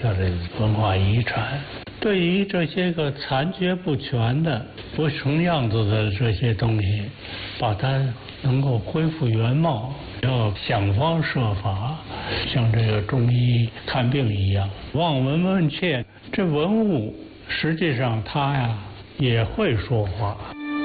下的文化遗产。对于这些个残缺不全的、不成样子的这些东西，把它能够恢复原貌，要想方设法，像这个中医看病一样，望闻问切。这文物实际上它呀也会说话。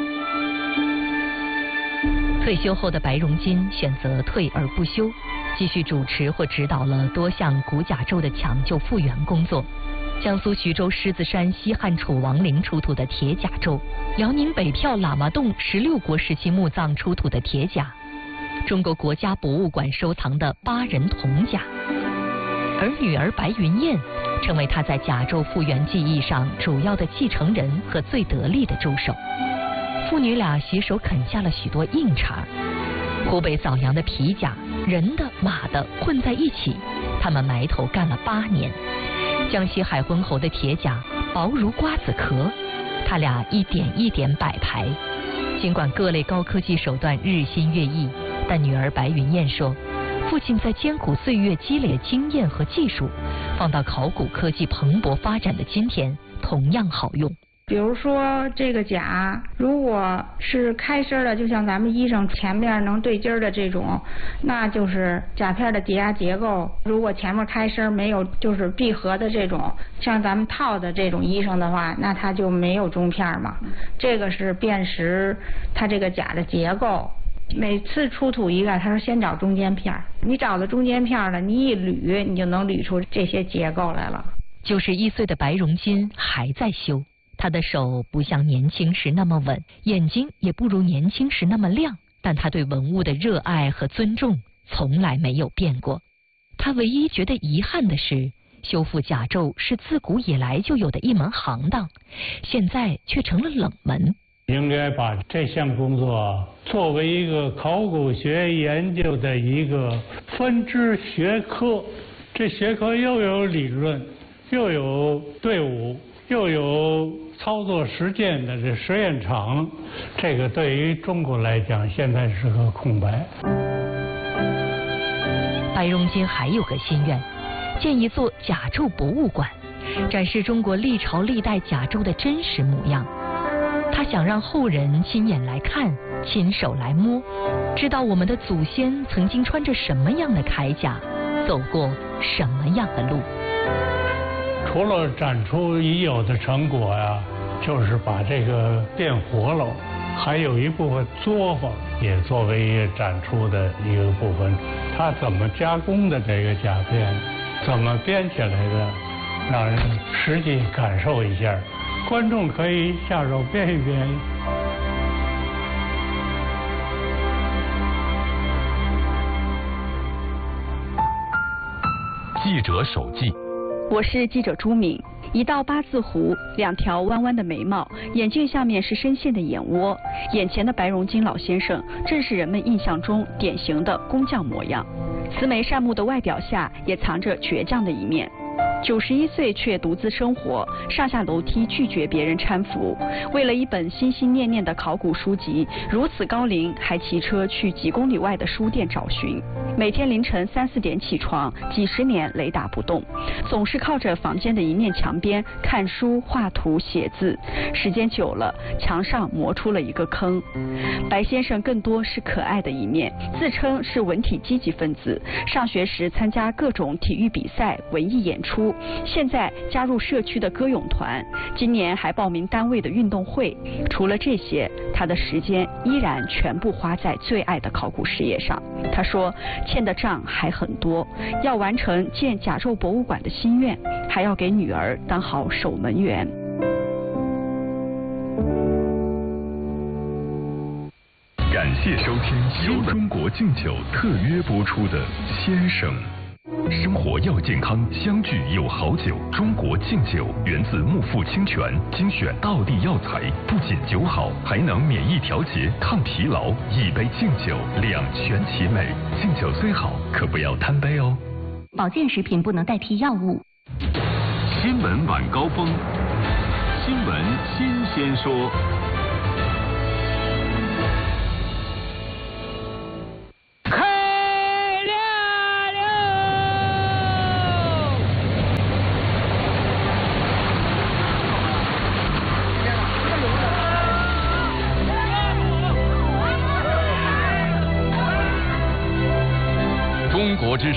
退休后的白荣金选择退而不休，继续主持或指导了多项古甲胄的抢救复原工作。江苏徐州狮子山西汉楚王陵出土的铁甲胄，辽宁北票喇嘛洞16国时期墓葬出土的铁甲，中国国家博物馆收藏的8人铜甲。而女儿白云燕成为他在甲胄复原技艺上主要的继承人和最得力的助手。父女俩携手啃下了许多硬茬。湖北枣阳的皮甲，人的、马的混在一起，他们埋头干了8年。江西海昏侯的铁甲薄如瓜子壳，他俩一点一点摆排。尽管各类高科技手段日新月异，但女儿白云燕说，父亲在艰苦岁月积累的经验和技术，放到考古科技蓬勃发展的今天，同样好用。 比如说这个甲，如果是开身的，就像咱们衣裳前面能对襟的这种，那就是甲片的叠压结构。如果前面开身没有就是闭合的这种，像咱们套的这种衣裳的话，那它就没有中片嘛。这个是辨识它这个甲的结构。每次出土一个，他说先找中间片，你找到中间片了，你一捋，你就能捋出这些结构来了。 91岁的白荣金还在修。他的手不像年轻时那么稳，眼睛也不如年轻时那么亮，但他对文物的热爱和尊重从来没有变过。他唯一觉得遗憾的是，修复甲胄是自古以来就有的一门行当，现在却成了冷门。 应该把这项工作作为一个考古学研究的一个分支学科，这学科又有理论，又有队伍，又有操作实践的这实验场，这个对于中国来讲现在是个空白。 白荣金还有个心愿，建一座甲胄博物馆，展示中国历朝历代甲胄的真实模样。他想让后人亲眼来看，亲手来摸，知道我们的祖先曾经穿着什么样的铠甲，走过什么样的路。 除了展出已有的成果呀，就是把这个变活了，还有一部分作坊也作为一个展出的一个部分。它怎么加工的这个甲片，怎么编起来的，让人实际感受一下，观众可以下手编一编。 记者手记。 我是记者朱敏。一道八字胡，2条弯弯的眉毛，眼镜下面是深陷的眼窝。眼前的白荣金老先生，正是人们印象中典型的工匠模样。慈眉善目的外表下，也藏着倔强的一面。91岁却独自生活，上下楼梯拒绝别人搀扶。为了一本心心念念的考古书籍，如此高龄还骑车去几公里外的书店找寻。每天凌晨3、4点起床，几十年雷打不动，总是靠着房间的一面墙边看书、画图、写字。时间久了，墙上磨出了一个坑。白先生更多是可爱的一面，自称是文体积极分子，上学时参加各种体育比赛、文艺演出。现在加入社区的歌咏团，今年还报名单位的运动会。除了这些，他的时间依然全部花在最爱的考古事业上。他说，欠的账还很多，要完成建甲胄博物馆的心愿，还要给女儿当好守门员。 感谢收听由中国敬酒特约播出的《先生》。生活要健康，相聚有好酒。中国敬酒源自木富清泉精选道地药材，不仅酒好，还能免疫调节、抗疲劳。一杯敬酒，两全其美。敬酒虽好，可不要贪杯哦。 保健食品不能代替药物。 新闻晚高峰，新闻新鲜说。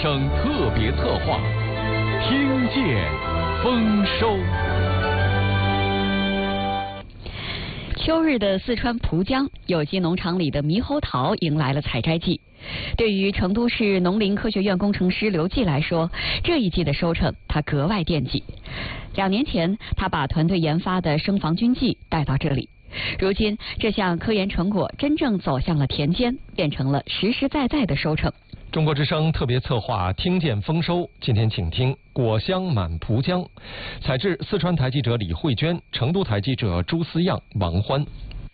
省特别策划，听见丰收。 秋日的四川蒲江有机农场里的猕猴桃迎来了采摘季。对于成都市农林科学院工程师刘季来说，这一季的收成他格外惦记。2年前，他把团队研发的生防菌剂带到这里。如今，这项科研成果真正走向了田间，变成了实实在在的收成。 中国之声特别策划《听见丰收》，今天请听果香满蒲江。采制四川台记者李慧娟，成都台记者朱思样、王欢。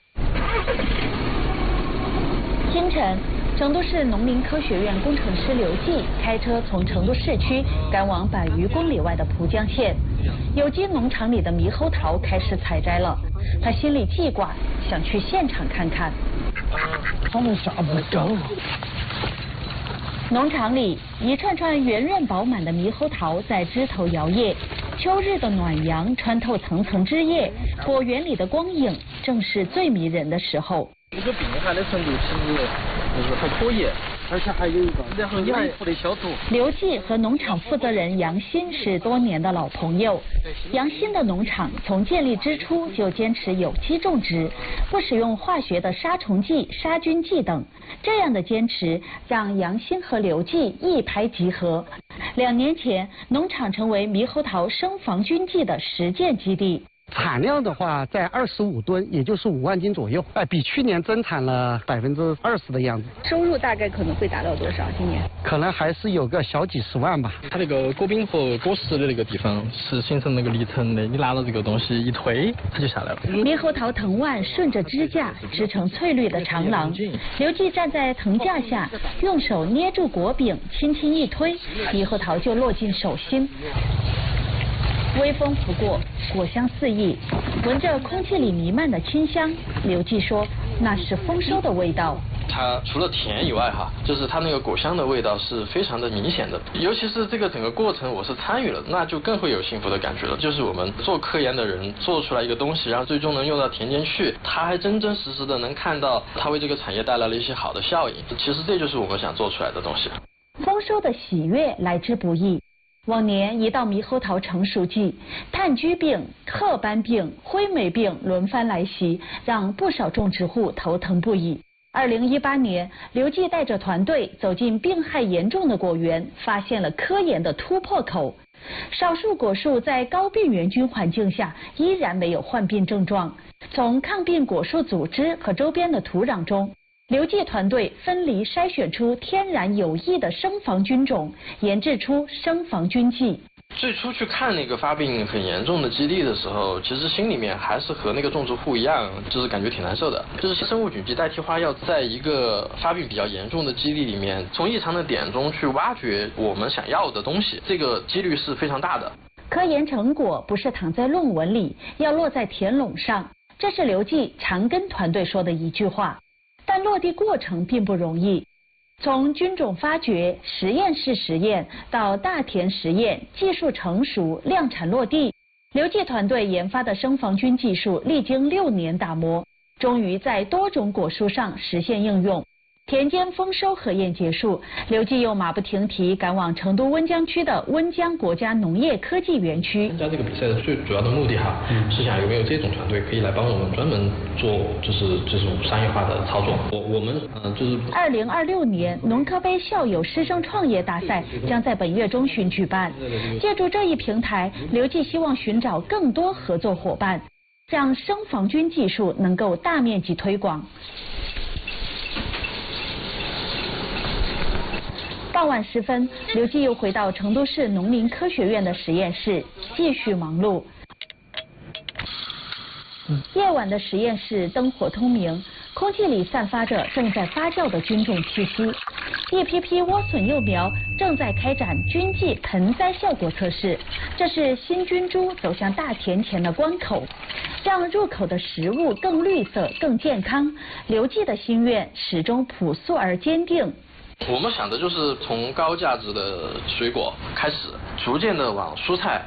清晨，成都市农林科学院工程师刘季开车从成都市区赶往100余公里外的蒲江县，有机农场里的猕猴桃开始采摘了。他心里记挂，想去现场看看。 他们下不着。 农场里一串串圆润饱满的猕猴桃在枝头摇曳，秋日的暖阳穿透层层枝叶，果园里的光影正是最迷人的时候。 这个病害的程度其实就是还可以，而且还有一个然后有一的消毒。 刘季和农场负责人杨鑫是多年的老朋友。杨鑫的农场从建立之初就坚持有机种植，不使用化学的杀虫剂、杀菌剂等。这样的坚持让杨鑫和刘季一拍即合。2年前，农场成为猕猴桃生防菌剂的实践基地。 产量的话，在25吨，也就是5万斤左右，比去年增产了20%的样子。 收入大概可能会达到多少？今年可能还是有个小几十万吧。 它那个果柄和果实的那个地方是形成那个离层的，你拿到这个东西一推，它就下来了。 猕猴桃藤蔓顺着支架织成翠绿的长廊。刘季站在藤架下，用手捏住果柄，轻轻一推，猕猴桃就落进手心。微风拂过，果香四溢，闻着空气里弥漫的清香，刘季说那是丰收的味道。 它除了甜以外就是它那个果香的味道是非常的明显的，尤其是这个整个过程我是参与了，那就更会有幸福的感觉了。就是我们做科研的人做出来一个东西，然后最终能用到田间去，他还真真实实的能看到它为这个产业带来了一些好的效应。其实这就是我们想做出来的东西。 丰收的喜悦来之不易。往年一到猕猴桃成熟季，炭疽病、褐斑病、灰霉病轮番来袭，让不少种植户头疼不已。2018年，刘季带着团队走进病害严重的果园，发现了科研的突破口。少数果树在高病原菌环境下依然没有患病症状。从抗病果树组织和周边的土壤中，刘季团队分离筛选出天然有益的生防菌种，研制出生防菌剂。 最初去看那个发病很严重的基地的时候，其实心里面还是和那个种植户一样，就是感觉挺难受的。就是生物菌剂代替花药，在一个发病比较严重的基地里面，从异常的点中去挖掘我们想要的东西，这个几率是非常大的。 科研成果不是躺在论文里，要落在田垄上，这是刘季常跟团队说的一句话。但落地过程并不容易，从菌种发掘、实验室实验到大田实验，技术成熟、量产落地，刘季团队研发的生防菌技术历经6年打磨，终于在多种果树上实现应用。田间丰收核验结束，刘季又马不停蹄赶往成都温江区的温江国家农业科技园区。 参加这个比赛的最主要的目的是想有没有这种团队可以来帮我们专门做就是这种商业化的操作。我们就是 2026年农科杯校友师生创业大赛将在本月中旬举办。借助这一平台，刘季希望寻找更多合作伙伴，让生防菌技术能够大面积推广。傍晚时分，刘季又回到成都市农林科学院的实验室，继续忙碌。夜晚的实验室灯火通明，空气里散发着正在发酵的菌种气息。一批批莴笋幼苗正在开展菌剂盆栽效果测试，这是新菌株走向大田前的关口。让入口的食物更绿色、更健康，刘季的心愿始终朴素而坚定。 我们想的就是从高价值的水果开始，逐渐的往蔬菜